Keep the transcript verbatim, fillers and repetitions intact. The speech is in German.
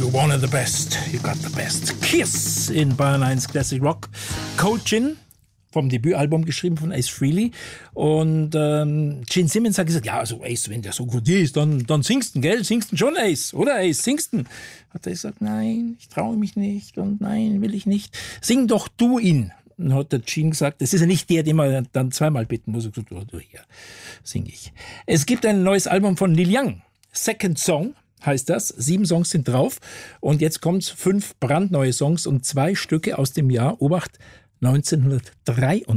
You're one of the best. You got the best. Kiss in Bayern eins Classic Rock. Cold Gin vom Debütalbum geschrieben von Ace Frehley. Und ähm, Gene Simmons hat gesagt, ja, also Ace, wenn der so gut ist, dann, dann singst du, gell? Singst du schon, Ace, oder Ace? Singst du? Hat er gesagt, nein, ich traue mich nicht und nein, will ich nicht. Sing doch du ihn. Dann hat der Gene gesagt, das ist ja nicht der, den man dann zweimal bitten muss. Er gesagt, oh, du hier, sing ich. Es gibt ein neues Album von Neil Young. Second Song heißt das. Sieben Songs sind drauf. Und jetzt kommt's fünf brandneue Songs und zwei Stücke aus dem Jahr, Obacht, neunzehnhundertdreiundachtzig.